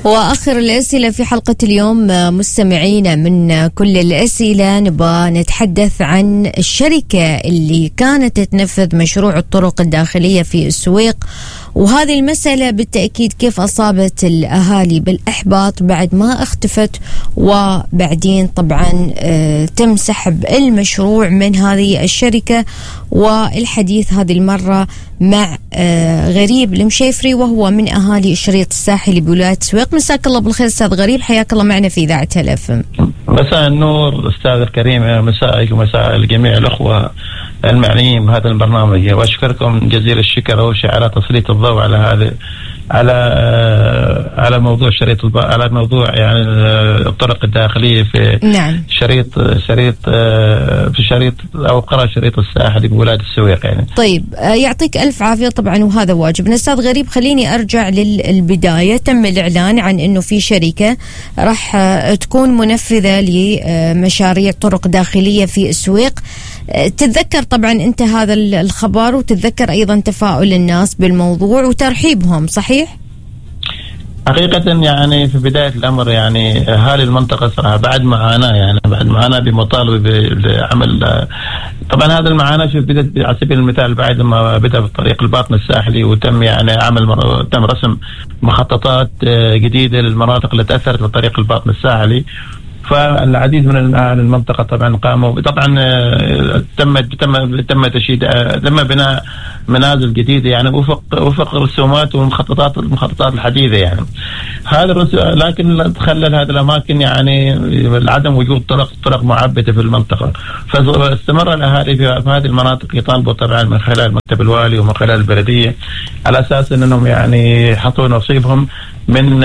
وآخر الأسئلة في حلقة اليوم مستمعينا، من كل الأسئلة نبغى نتحدث عن الشركة اللي كانت تنفذ مشروع الطرق الداخلية في السويق، وهذه المسألة بالتأكيد كيف أصابت الأهالي بالإحباط بعد ما اختفت، وبعدين طبعا تم سحب المشروع من هذه الشركة. والحديث هذه المرة مع غريب المشيفري وهو من أهالي الشريط الساحلي بولاية السويق. مساك الله بالخير أستاذ غريب، حياك الله معنا في إذاعة هالأفم. مساء النور أستاذ الكريم، مساءك ومساء الجميع الأخوة المعنيين بهذا البرنامج، وأشكركم جزيل الشكر أول شيء على تسليط الضوء على هذا على موضوع على موضوع يعني الطرق الداخلية في نعم. شريط أو قرى شريط الساحلي بولاية السويق يعني. طيب يعطيك ألف عافية طبعا، وهذا واجبنا. أستاذ غريب خليني أرجع للبداية. تم الإعلان عن أنه في شركة راح تكون منفذة لمشاريع طرق داخلية في السويق. تتذكر طبعا أنت هذا الخبر، وتتذكر أيضا تفاؤل الناس بالموضوع وترحيبهم، صحيح؟ حقيقة يعني في بداية الأمر يعني أهالي المنطقة صراحة بعد معاناة بمطالبة بعمل. طبعا هذا المعاناة على سبيل المثال بعد ما بدأ بالطريق الباطن الساحلي وتم يعني تم رسم مخططات جديدة للمناطق اللي تأثرت بالطريق الباطن الساحلي، فالعديد من أهل المنطقة طبعا قاموا طبعا تم تشييد تم بناء منازل جديدة يعني وفق الرسومات والمخططات الحديثة يعني. لكن تخلل هذه الأماكن يعني عدم وجود طرق معبدة في المنطقة، فاستمر الأهالي في هذه المناطق يطالبوا طبعا من خلال مكتب الوالي ومن خلال البلدية على أساس أنهم يعني يحطوا نصيبهم من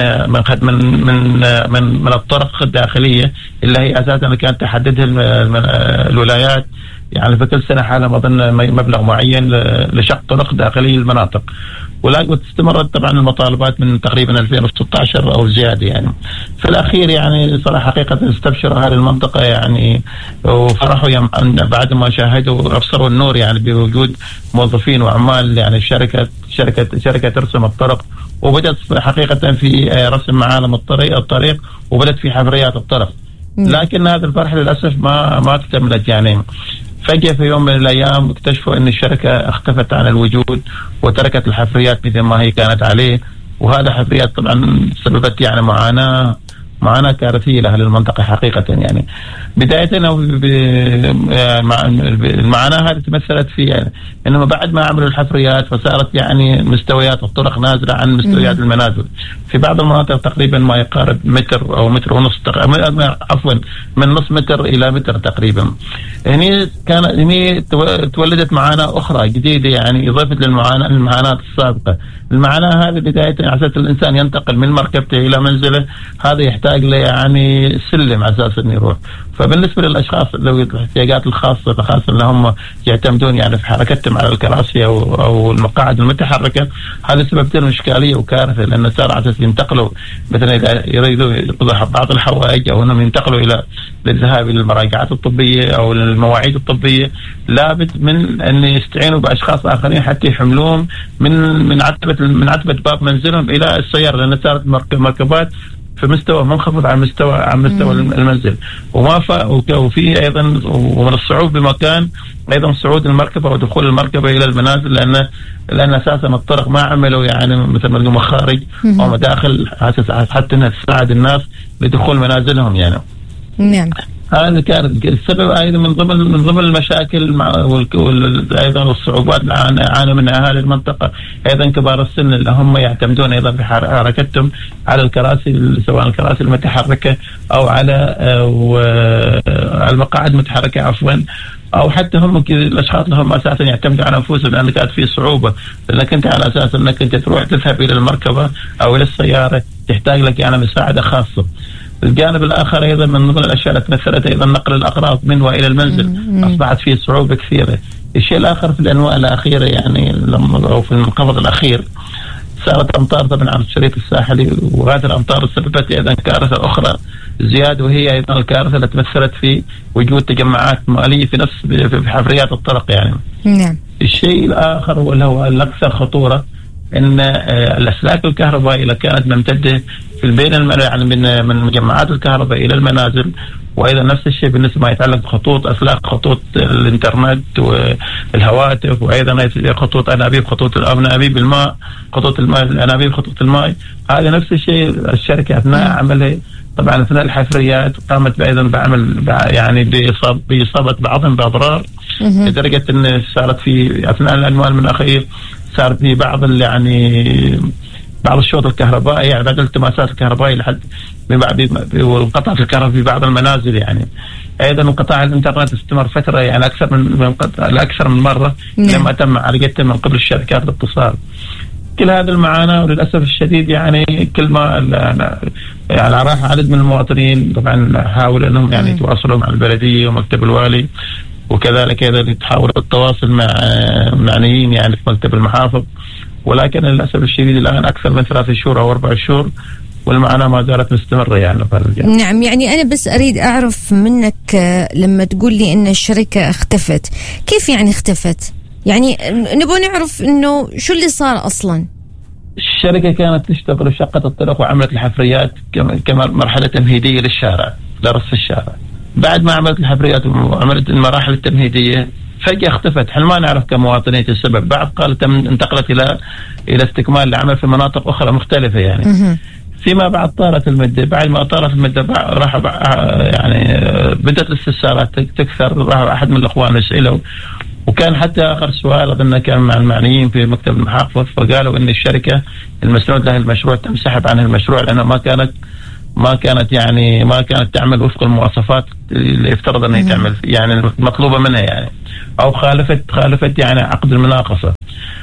الطرق الداخلية اللي هي أساسا كانت تحددها الولايات يعني في كل سنة حالة أظن مبلغ معين لشق طرق داخلية المناطق. ولكن استمرت طبعا المطالبات من تقريبا 2016 أو زيادة يعني. في الأخير يعني صراحة حقيقة استبشر أهل المنطقة يعني وفرحوا بعد ما شاهدوا أبصروا النور يعني بوجود موظفين وعمال يعني شركة ترسم الطرق، وبدأت حقيقة في رسم معالم الطريق وبدأت في حفريات الطرق. لكن هذا الفرح للأسف ما اكتملت يعني. فجأة في يوم من الأيام اكتشفوا أن الشركة اختفت عن الوجود وتركت الحفريات مثل ما هي كانت عليه، وهذا حفريات طبعا سببت يعني معاناة كارثية لأهل المنطقة حقيقة يعني. بداية المعاناة هذه تمثلت في يعني إنما بعد ما عملوا الحفريات فصارت يعني مستويات الطرق نازلة عن مستويات المنازل في بعض المناطق تقريبا ما يقارب متر أو متر ونص عفوا من نص متر إلى متر تقريبا. هني تولدت معاناة أخرى جديدة يعني إضافة للمعاناة السابقة. المعاناة هذه بداية على أساس الإنسان ينتقل من مركبته إلى منزله، هذا يحتاج له يعني سلم على أساس إنه يروح. فبالنسبة للأشخاص ذوي الاحتياجات الخاصة خاصة اللي هم يعتمدون يعني في حركتهم على الكراسي أو المقاعد المتحركة، هذا سبب لهم إشكالية وكارثة، لأن صار على أساس ينتقلوا مثلا إذا يريدوا يقضوا بعض الحوائج أو أنهم ينتقلوا إلى للذهاب إلى المراجعات الطبية أو المواعيد الطبية، لابد من أن يستعينوا بأشخاص آخرين حتى يحملوهم من عتبة باب منزلهم إلى السيارة، لأن صارت مركبات في مستوى منخفض عن مستوى المنزل. وفي أيضا ومن الصعوبة بمكان أيضا صعود المركبة ودخول المركبة إلى المنازل، لأن أساسا الطرق ما عملوا يعني مثل ما نقول مخارج أو مداخل حتى أنها تساعد الناس لدخول منازلهم يعني. نعم. هذا كان السبب أيضا من ضمن المشاكل أيضا الصعوبات اللي عانوا منها أهالي المنطقة. أيضا كبار السن اللي هم يعتمدون أيضا في حركتهم على الكراسي، سواء الكراسي المتحركة أو على المقاعد المتحركة عفوا، أو حتى هم الأشخاص اللي هم أساسا يعتمدوا على أنفسهم، لأن كانت في صعوبة لأنك أنت على أساس أنك أنت تذهب إلى المركبة أو إلى السيارة تحتاج لك يعني مساعدة خاصة. الجانب الآخر أيضا من ضمن الأشياء التي تمثلت أيضا نقل الأغراض من وإلى المنزل، أصبحت فيه صعوبة كثيرة. الشيء الآخر في الأنواع الأخيرة يعني أو في المنخفض الأخير صارت أمطار طبعا على الشريط الساحلي، وهذه الأمطار سببت أيضا كارثة أخرى زيادة، وهي أيضا الكارثة التي تمثلت في وجود تجمعات مائية في حفريات الطرق يعني. نعم. الشيء الآخر واللي هو الأكثر خطورة أن الأسلاك الكهربائية اللي كانت ممتدة بين يعني من مجمعات الكهرباء الى المنازل. وايضا نفس الشيء بالنسبه ما يتعلق بخطوط اسلاك، خطوط الانترنت والهواتف، وايضا خطوط انابيب الماء، خطوط الماء، انابيب خطوط الماء. هذا نفس الشيء الشركه اثناء عملها طبعا اثناء الحفريات قامت ايضا بعمل يعني باصابه بعضهم باضرار، لدرجه ان صارت في اثناء الانواع المناخيه صار في بعض الشوط الكهربائي، يعني بعض الالتماسات الكهربائيه لحد وانقطعت الكهرباء في بعض المنازل. يعني ايضا انقطاع الانترنت استمر فتره يعني اكثر من مره لما تم عالجته من قبل الشركات الاتصال. كل هذه المعاناه وللاسف الشديد يعني كل ما يعني راح عدد من المواطنين طبعا حاولوا انهم يعني يتواصلوا مع البلديه ومكتب الوالي، وكذلك ايضا يحاولوا التواصل مع معنيين يعني في مكتب المحافظ، ولكن للاسف الشديد الان اكثر من 3 شهور او 4 شهور والمعاناه ما زالت مستمره يعني. نعم، يعني انا بس اريد اعرف منك لما تقول لي ان الشركه اختفت، كيف يعني اختفت؟ يعني نبغى نعرف انه شو اللي صار اصلا. الشركه كانت تشتغل وشقت الطرق وعملت الحفريات كمرحله تمهيديه للشارع، لرصف الشارع. بعد ما عملت الحفريات وعملت المراحل التمهيديه فجأة اختفت. احنا ما نعرف كمواطنين السبب. بعد قالت انتقلت الى استكمال العمل في مناطق اخرى مختلفه يعني. فيما بعد طارت المده، بعد ما طارت المده راح يعني بدات الاستفسارات تكثر. راح احد من الاخوان يساله، وكان حتى اخر سؤال اظن كان مع المعنيين في مكتب المحافظ، فقالوا ان الشركه المسنود لها المشروع تنسحب عن المشروع لانها ما كانت تعمل وفق المواصفات اللي يفترض انها تعمل يعني مطلوبه منها يعني، او خالفت يعني عقد المناقصه.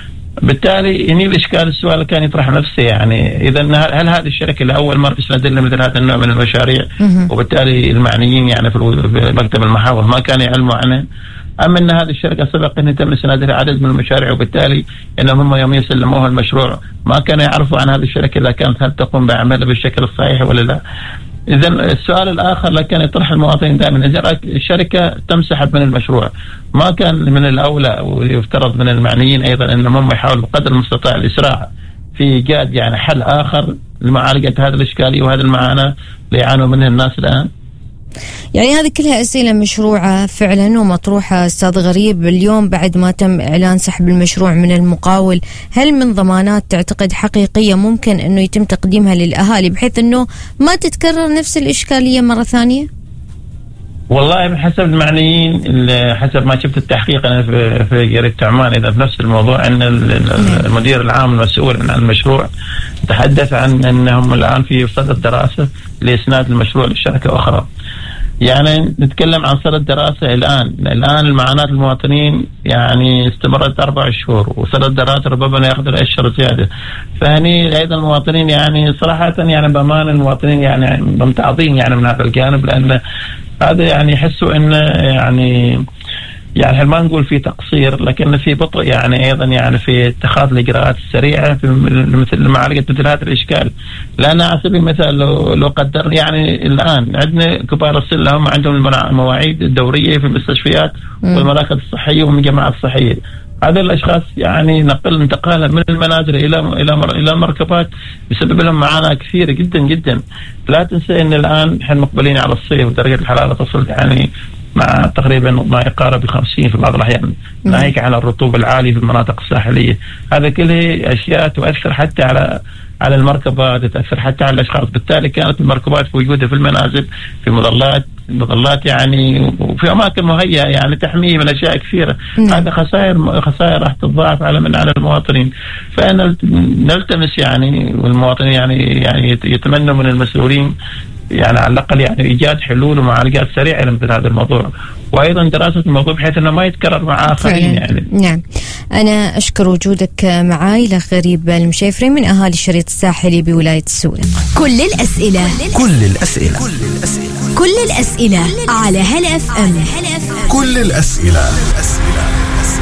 بالتالي هني الاشكال السؤال كان يطرح نفسه يعني اذا هل هذه الشركه لاول مره تسند لنا مثل هذا النوع من المشاريع وبالتالي المعنيين يعني في مكتب المحافظ ما كانوا يعلموا عنه، أم أن هذه الشركة سبق أن تم إسنادها عدد من المشاريع وبالتالي أنهم هم يوم يسلموها المشروع ما كانوا يعرفوا عن هذه الشركة إذا كانت هل تقوم بعملها بالشكل الصحيح ولا لا. إذا السؤال الآخر لكان يطرح المواطنين دائما إذا الشركة تنسحب من المشروع ما كان من الأولى ويفترض من المعنيين أيضا أنهم هم يحاولوا بقدر المستطاع الإسراع في إيجاد يعني حل آخر لمعالجة هذه الإشكالية وهذه المعاناة اللي يعانوا منها الناس الآن. يعني هذه كلها أسئلة مشروعة فعلا ومطروحة أستاذ غريب. اليوم بعد ما تم إعلان سحب المشروع من المقاول، هل من ضمانات تعتقد حقيقية ممكن أنه يتم تقديمها للأهالي بحيث أنه ما تتكرر نفس الإشكالية مرة ثانية؟ والله بحسب المعنيين حسب ما شفت التحقيق أنا في جريدة عمان إذا في نفس الموضوع أن المدير العام المسؤول عن المشروع تحدث عن أنهم الآن في صدد دراسة لإسناد المشروع للشركة أخرى. يعني نتكلم عن صدد دراسة الآن المعاناة المواطنين يعني استمرت 4 شهور وصدد دراسة ربما ياخذ أشهر زيادة. فهني أيضا المواطنين يعني صراحة يعني بأمان المواطنين يعني ممتعضين يعني من هذا الجانب، لأن هذا يعني يحسوا إن يعني ما نقول في تقصير لكن في بطء يعني أيضا يعني في اتخاذ الإجراءات السريعة في مثل معالجة مثل هذا الإشكال. لأن على سبيل المثال لو قدر يعني الآن عندنا كبار السن هم عندهم المواعيد الدورية في المستشفيات والمراكز الصحية والجماعات الصحية. هذا الأشخاص يعني انتقالها من المنازل إلى المركبات بسبب لهم معاناة كثيرة جدا جدا. لا تنسى أن الآن نحن مقبلين على الصيف ودرجة الحرارة تصل يعني مع تقريبا ما يقارب 50 في بعض الأحيان، ناهيك على الرطوبة العالية في المناطق الساحلية. هذا كله أشياء تؤثر حتى على المركبات، تأثر حتى على الأشخاص. بالتالي كانت المركبات موجودة في المنازل في مظلات يعني وفي أماكن مهيئة يعني تحميه من أشياء كثيرة. هذا خسائر راح تتضاعف على المواطنين. فأنا نلتمس يعني والمواطنين يعني يتمنوا من المسؤولين يعني على الأقل يعني إيجاد حلول ومعالجات سريعة لمثل هذا الموضوع، وأيضا دراسة الموضوع بحيث أنه ما يتكرر مع آخرين يعني. نعم، أنا أشكر وجودك معاي الأخ غريب المشيفري من أهالي الشريط الساحلي بولاية السويل. كل الأسئلة على هلا FM. كل الأسئلة